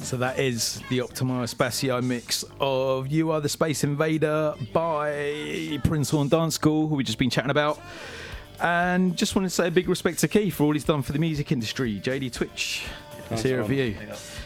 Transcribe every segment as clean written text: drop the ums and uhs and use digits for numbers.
So that is the Optimo Espacio mix of You Are the Space Invader by Prince Horn Dance School, who we've just been chatting about. And just wanted to say a big respect to Keith for all he's done for the music industry. JD Twitch, let's hear it for you.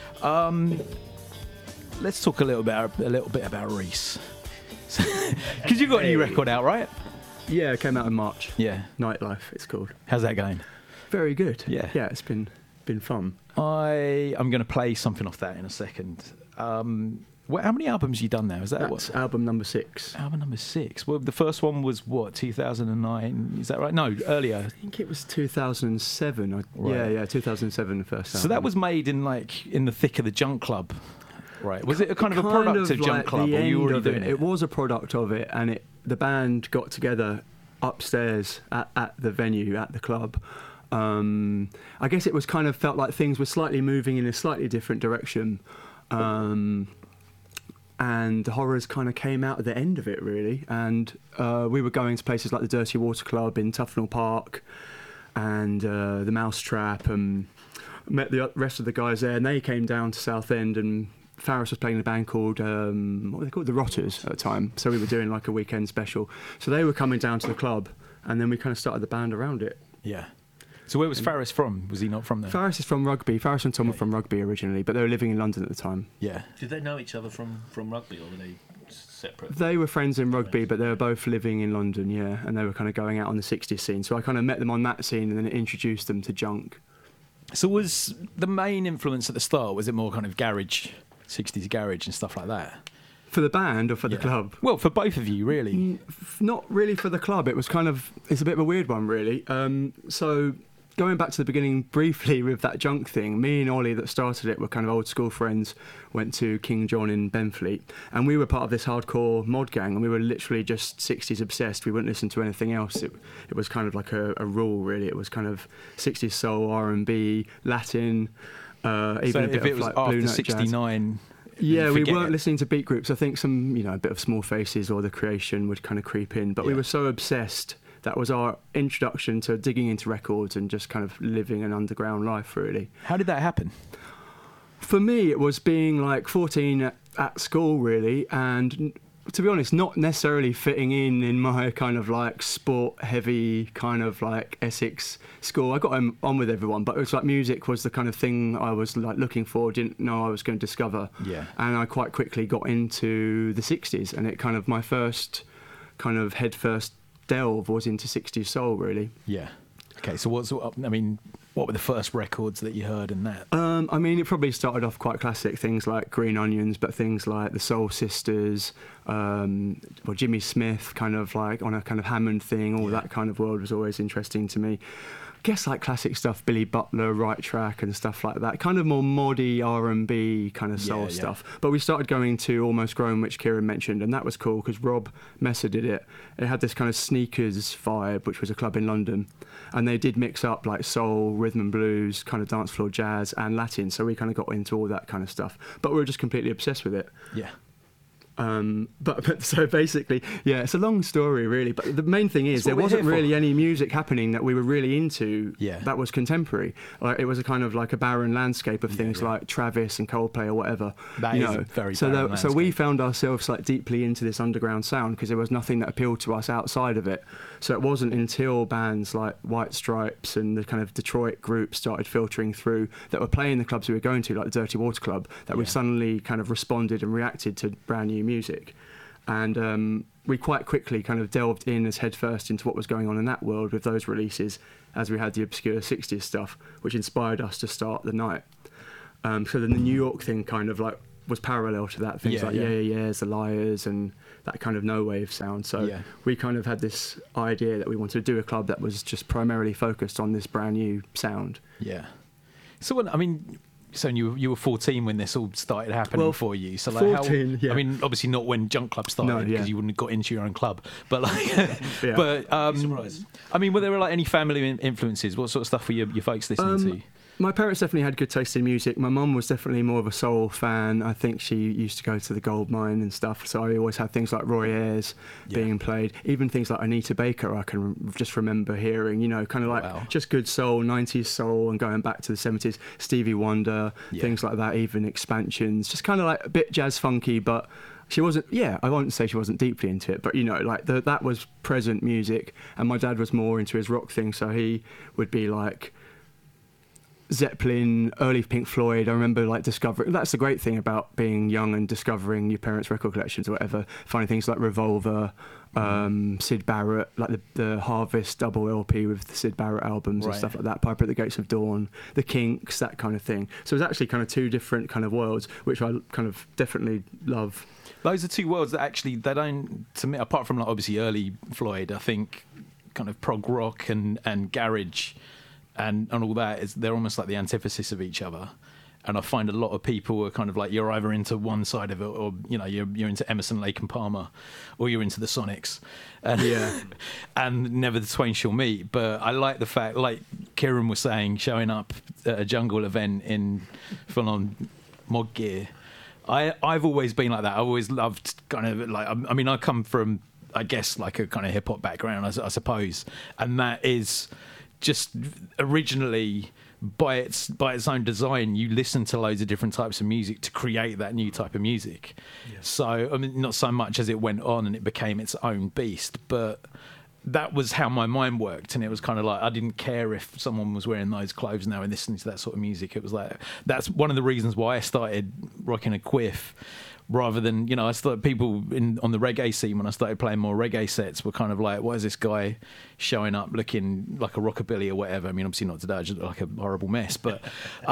Let's talk a little bit about Reese. Because you've got a new record out, right? Yeah, it came out in March. Yeah. Nightlife, it's called. How's that going? Very good. Yeah. Yeah, it's been fun. I'm going to play something off that in a second. How many albums have you done now? Is that That's album number 6. Album number 6. Well, the first one was what, 2009? Is that right? No, earlier. I think it was 2007. Right. Yeah, 2007. The first album. So that was made in the thick of the Junk Club, right? Was it a kind of a product of Junk Club, or were you already doing it? It was a product of it, and the band got together upstairs at the venue at the club. I guess it was kind of felt like things were slightly moving in a slightly different direction. And the Horrors kind of came out at the end of it, really. And we were going to places like the Dirty Water Club in Tufnell Park and the Mousetrap, and met the rest of the guys there. And they came down to Southend, and Faris was playing in a band called, what were they called? The Rotters at the time. So we were doing like a weekend special. So they were coming down to the club, and then we kind of started the band around it. Yeah. So where was Faris from? Was he not from there? Faris is from Rugby. Faris and Tom were from Rugby originally, but they were living in London at the time. Yeah. Did they know each other from Rugby, or were they separate? They were friends in Rugby, but they were both living in London, yeah, and they were kind of going out on the 60s scene. So I kind of met them on that scene and then introduced them to Junk. So was the main influence at the start, was it more kind of garage, 60s garage and stuff like that? For the band or for the club? Well, for both of you, really. Not really for the club. It was it's a bit of a weird one, really. So going back to the beginning briefly with that Junk thing, me and Ollie that started it were kind of old school friends, went to King John in Benfleet, and we were part of this hardcore mod gang, and we were literally just 60s obsessed. We wouldn't listen to anything else. It was kind of like a rule, really. It was kind of 60s soul, R&B, Latin, even so a bit if it of was like after Blue Note 69... jazz. Yeah, we weren't it. listening to beat groups. I think some, a bit of Small Faces or The Creation would kind of creep in, but we were so obsessed. That was our introduction to digging into records and just kind of living an underground life, really. How did that happen? For me, it was being like 14 at school, really, and to be honest, not necessarily fitting in my kind of like sport-heavy kind of like Essex school. I got on with everyone, but it was like music was the kind of thing I was like looking for, didn't know I was going to discover. Yeah. And I quite quickly got into the 60s, and it kind of, my first kind of head-first delve was into 60s soul, really. Yeah. Okay, so what were the first records that you heard in that? It probably started off quite classic, things like Green Onions, but things like the Soul Sisters, Jimmy Smith, kind of like on a kind of Hammond thing, all that kind of world was always interesting to me. I guess like classic stuff, Billy Butler, Right Track and stuff like that, kind of more moddy R&B kind of soul stuff. But we started going to Almost Grown, which Kieran mentioned, and that was cool because Rob Messer did it. It had this kind of Sneakers vibe, which was a club in London, and they did mix up like soul, rhythm and blues, kind of dance floor jazz and Latin, so we kind of got into all that kind of stuff. But we were just completely obsessed with it. Yeah. But so basically, yeah, it's a long story really, but the main thing is there wasn't really any music happening that we were really into that was contemporary. Like, it was a kind of like a barren landscape of things like Travis and Coldplay or whatever. That is a very barren landscape. So we found ourselves like deeply into this underground sound because there was nothing that appealed to us outside of it. So it wasn't until bands like White Stripes and the kind of Detroit group started filtering through that were playing the clubs we were going to, like the Dirty Water Club, that we suddenly kind of responded and reacted to brand new music. And we quite quickly kind of delved in as headfirst into what was going on in that world with those releases, as we had the obscure 60s stuff, which inspired us to start the night. So then the New York thing kind of like was parallel to that, things like Yeahs, The Liars, and that kind of no wave sound. So we kind of had this idea that we wanted to do a club that was just primarily focused on this brand new sound. Yeah. So so you were 14 when this all started happening for you. So like 14, how? Obviously not when Junk Club started because you wouldn't have got into your own club. But like, were there like any family influences? What sort of stuff were your folks listening to? My parents definitely had good taste in music. My mum was definitely more of a soul fan. I think she used to go to the gold mine and stuff, so I always had things like Roy Ayers being played. Even things like Anita Baker, I can just remember hearing, you know, kind of like just good soul, 90s soul, and going back to the 70s, Stevie Wonder, things like that, even Expansions, just kind of like a bit jazz funky, but she wasn't, I won't say she wasn't deeply into it, but, you know, like that was present music, and my dad was more into his rock thing, so he would be like Zeppelin, early Pink Floyd. I remember like discovering, that's the great thing about being young and discovering your parents' record collections or whatever, finding things like Revolver, Syd Barrett, like the Harvest double LP with the Syd Barrett albums and stuff like that, Piper at the Gates of Dawn, the Kinks, that kind of thing. So it was actually kind of two different kind of worlds, which I kind of definitely love. Those are two worlds that actually, they don't, to me, apart from like obviously early Floyd, I think kind of prog rock and garage and all that, they're almost like the antithesis of each other. And I find a lot of people are kind of like, you're either into one side of it, or you know, you're into Emerson, Lake and Palmer, or you're into the Sonics, and and never the twain shall meet. But I like the fact, like Kieran was saying, showing up at a jungle event in full-on mod gear. I've always been like that. I've always loved kind of like, I mean, I come from, I guess, like a kind of hip hop background, I suppose, and that is just originally by its own design, you listen to loads of different types of music to create that new type of music. So I mean, not so much as it went on and it became its own beast, but that was how my mind worked. And it was kind of like, I didn't care if someone was wearing those clothes now and listening to that sort of music. It was like, that's one of the reasons why I started rocking a quiff, rather than, you know, I started, people on the reggae scene, when I started playing more reggae sets, were kind of like, why is this guy showing up looking like a rockabilly or whatever? I mean, obviously not today, I just look like a horrible mess, but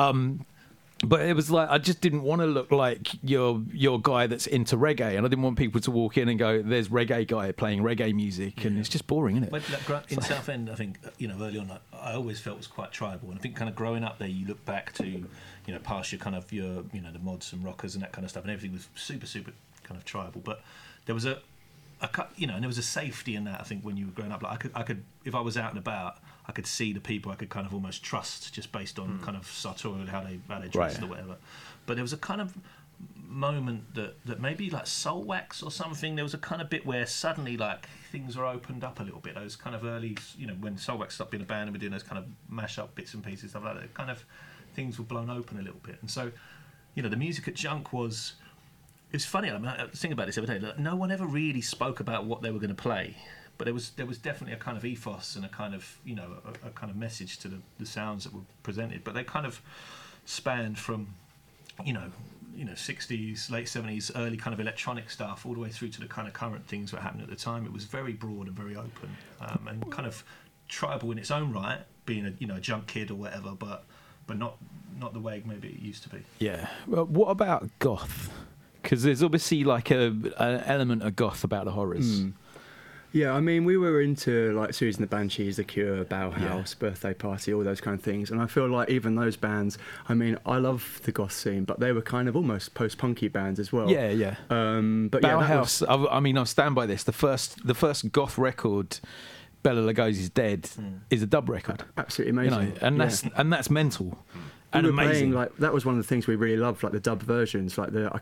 it was like, I just didn't want to look like your guy that's into reggae, and I didn't want people to walk in and go, there's reggae guy playing reggae music, and it's just boring, isn't it? But in Southend, I think, you know, early on, I always felt it was quite tribal, and I think kind of growing up there, you look back to, you know, past your kind of your, you know, the mods and rockers and that kind of stuff, and everything was super, super kind of tribal. But there was you know, and there was a safety in that. I think when you were growing up, like I could, if I was out and about, I could see the people I could kind of almost trust just based on kind of sartorial how they dressed or whatever. But there was a kind of moment that maybe like Soul Wax or something. There was a kind of bit where suddenly like things were opened up a little bit. Those kind of early, you know, when Soul Wax stopped being a band and we're doing those kind of mash up bits and pieces, stuff like that. Kind of things were blown open a little bit, and so, you know, the music at Junk was. It's funny. I mean, I was thinking about this the other day. Like, no one ever really spoke about what they were going to play, but there was definitely a kind of ethos and a kind of, you know, a kind of message to the sounds that were presented. But they kind of spanned from, you know, 60s, late 70s, early kind of electronic stuff, all the way through to the kind of current things that happened at the time. It was very broad and very open, and kind of tribal in its own right, being a Junk kid or whatever, but not the way maybe it used to be. Yeah. Well, what about goth? Because there's obviously like an element of goth about the Horrors. Yeah, I mean, we were into like Susan the Banshees, The Cure, Bauhaus, Birthday Party, all those kind of things. And I feel like even those bands, I mean, I love the goth scene, but they were kind of almost post-punky bands as well. Yeah. But Bauhaus, I mean, I'll stand by this. The first goth record, Bela Lugosi's Dead, is a dub record. Absolutely amazing. You know, and that's mental. And we were amazing. Playing, like, that was one of the things we really loved, like the dub versions, like the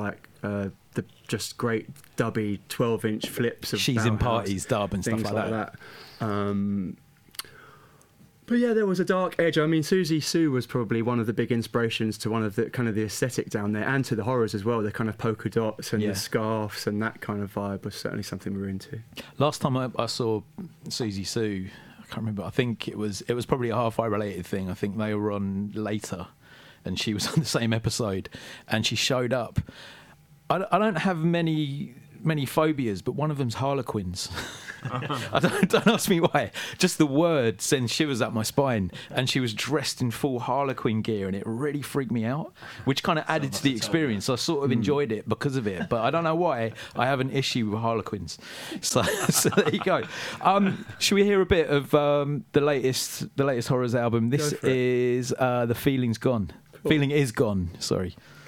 just great dubby 12-inch flips of She's Bauhaus, in Parties dub and stuff like that. But yeah, there was a dark edge. I mean, Susie Sue was probably one of the big inspirations to one of the kind of the aesthetic down there, and to the Horrors as well. The kind of polka dots and the scarves and that kind of vibe was certainly something we were into. Last time I saw Susie Sue, I can't remember. I think it was probably a Hi-Fi related thing. I think they were on later, and she was on the same episode, and she showed up. I don't have many phobias, but one of them's Harlequins. Don't ask me why. Just the word sends shivers up my spine. And she was dressed in full Harlequin gear, and it really freaked me out, which kind of added to the experience. I sort of enjoyed it because of it, but I don't know why I have an issue with Harlequins. So there you go. Should we hear a bit of the latest Horrors album? This is The Feeling's Gone. Cool. Feeling is Gone. Sorry.